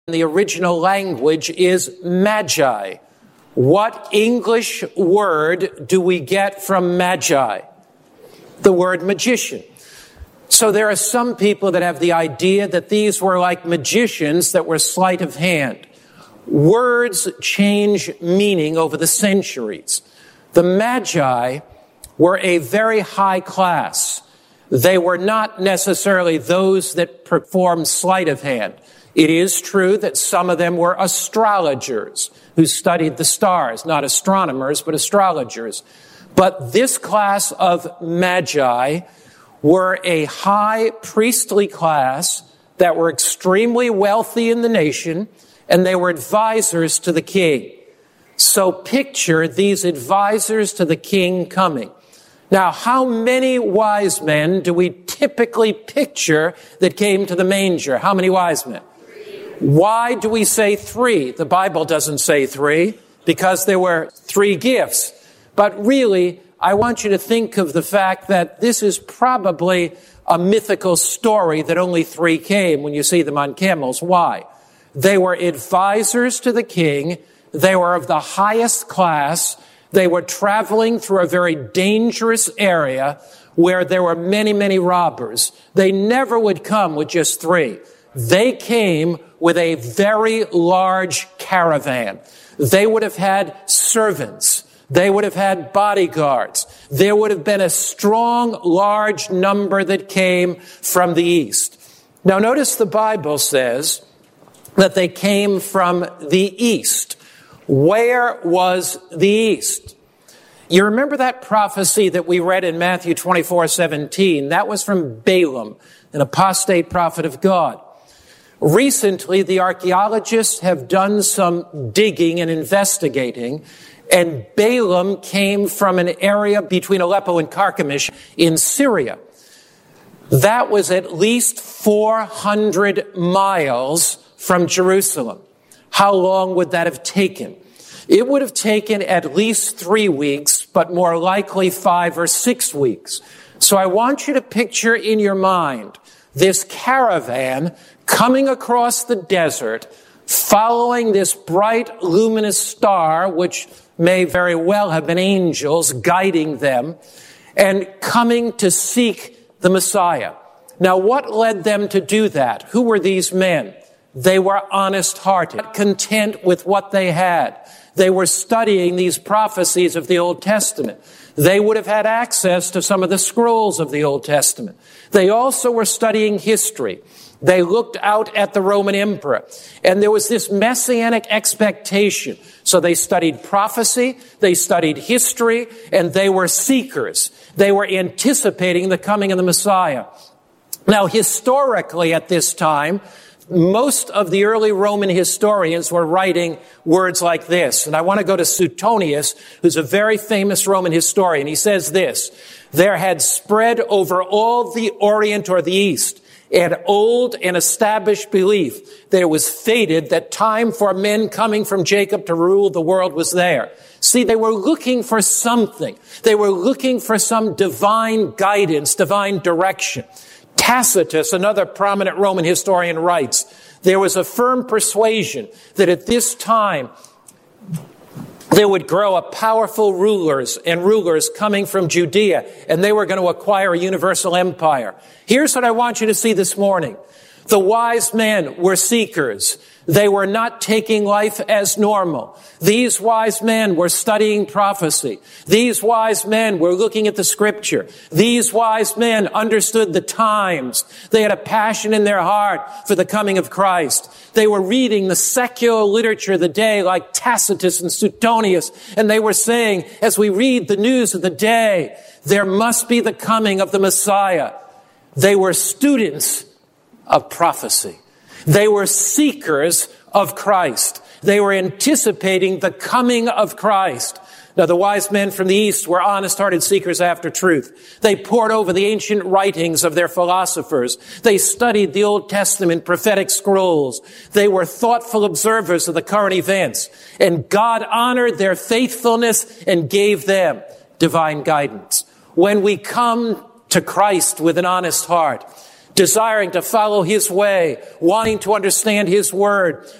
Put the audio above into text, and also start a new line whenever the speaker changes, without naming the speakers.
The original language is magi. What English word do we get from magi? The word magician. So there are some people that have the idea that these were like magicians that were sleight of hand. Words change meaning over the centuries. The magi were a very high class. They were not necessarily those that performed sleight of hand. It is true that some of them were astrologers who studied the stars, not astronomers, but astrologers. But this class of magi were a high priestly class that were extremely wealthy in the nation, and they were advisors to the king. So picture these advisors to the king coming. Now, how many wise men do we typically picture that came to the manger? How many wise men? Why do we say 3? The Bible doesn't say 3, because there were 3 gifts. But really, I want you to think of the fact that this is probably a mythical story that only 3 came when you see them on camels. Why? They were advisors to the king. They were of the highest class. They were traveling through a very dangerous area where there were many, many robbers. They never would come with just 3. They came with a very large caravan. They would have had servants. They would have had bodyguards. There would have been a strong, large number that came from the east. Now notice the Bible says that they came from the east. Where was the east? You remember that prophecy that we read in Matthew 24:17? That was from Balaam, an apostate prophet of God. Recently, the archaeologists have done some digging and investigating, and Balaam came from an area between Aleppo and Carchemish in Syria. That was at least 400 miles from Jerusalem. How long would that have taken? It would have taken at least 3 weeks, but more likely 5 or 6 weeks. So I want you to picture in your mind this caravan coming across the desert, following this bright, luminous star, which may very well have been angels guiding them, and coming to seek the Messiah. Now, what led them to do that? Who were these men? They were honest-hearted, content with what they had. They were studying these prophecies of the Old Testament. They would have had access to some of the scrolls of the Old Testament. They also were studying history. They looked out at the Roman emperor, and there was this messianic expectation. So they studied prophecy, they studied history, and they were seekers. They were anticipating the coming of the Messiah. Now, historically at this time, most of the early Roman historians were writing words like this. And I want to go to Suetonius, who's a very famous Roman historian. He says this: there had spread over all the Orient or the East an old and established belief that it was fated that time for men coming from Jacob to rule the world was there. See, they were looking for something. They were looking for some divine guidance, divine direction. Tacitus, another prominent Roman historian, writes, there was a firm persuasion that at this time there would grow up powerful rulers coming from Judea, and they were going to acquire a universal empire. Here's what I want you to see this morning. The wise men were seekers. They were not taking life as normal. These wise men were studying prophecy. These wise men were looking at the scripture. These wise men understood the times. They had a passion in their heart for the coming of Christ. They were reading the secular literature of the day like Tacitus and Suetonius, and they were saying, as we read the news of the day, there must be the coming of the Messiah. They were students of prophecy. They were seekers of Christ. They were anticipating the coming of Christ. Now, the wise men from the East were honest-hearted seekers after truth. They pored over the ancient writings of their philosophers. They studied the Old Testament prophetic scrolls. They were thoughtful observers of the current events. And God honored their faithfulness and gave them divine guidance. When we come to Christ with an honest heart, desiring to follow his way, wanting to understand his word,